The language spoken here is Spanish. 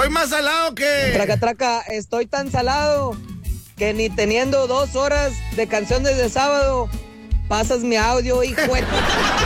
Estoy más salado que... Traca, traca, estoy tan salado que ni teniendo 2 horas de canciones de sábado, pasas mi audio, hijo de...